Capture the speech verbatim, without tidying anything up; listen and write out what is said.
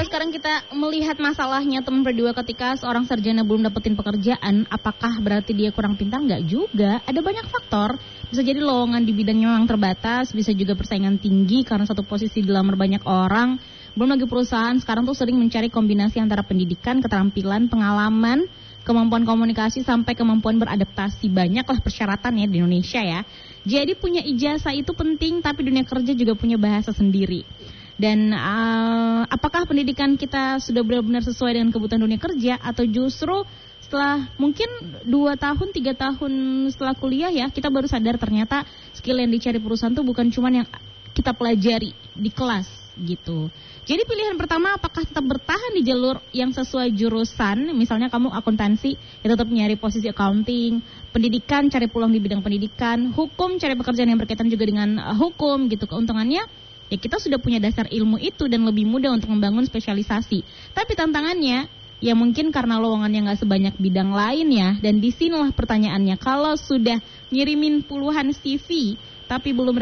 sekarang kita melihat masalahnya teman berdua ketika seorang sarjana belum dapetin pekerjaan, apakah berarti dia kurang pintar? Enggak juga, ada banyak faktor. Bisa jadi lowongan di bidangnya memang terbatas, bisa juga persaingan tinggi karena satu posisi dilamar banyak orang. Belum lagi perusahaan sekarang tuh sering mencari kombinasi antara pendidikan, keterampilan, pengalaman, kemampuan komunikasi sampai kemampuan beradaptasi. Banyaklah persyaratan ya di Indonesia ya. Jadi punya ijazah itu penting, tapi dunia kerja juga punya bahasa sendiri. Dan uh, apakah pendidikan kita sudah benar-benar sesuai dengan kebutuhan dunia kerja, atau justru setelah mungkin dua tahun, tiga tahun setelah kuliah ya, kita baru sadar ternyata skill yang dicari perusahaan tuh bukan cuma yang kita pelajari di kelas gitu. Jadi pilihan pertama, apakah tetap bertahan di jalur yang sesuai jurusan, misalnya kamu akuntansi, ya tetap nyari posisi accounting, pendidikan cari peluang di bidang pendidikan, hukum cari pekerjaan yang berkaitan juga dengan uh, hukum gitu. Keuntungannya ya kita sudah punya dasar ilmu itu dan lebih mudah untuk membangun spesialisasi. Tapi tantangannya ya mungkin karena lowongannya nggak sebanyak bidang lain ya. Dan disinilah pertanyaannya, kalau sudah ngirimin puluhan C V tapi belum